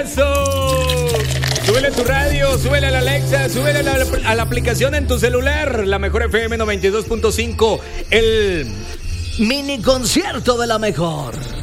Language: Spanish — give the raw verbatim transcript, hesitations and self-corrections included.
¡Eso! Súbele tu radio, súbele a la Alexa, súbele a la, a la aplicación en tu celular. La Mejor F M noventa y dos punto cinco. El mini concierto de la mejor.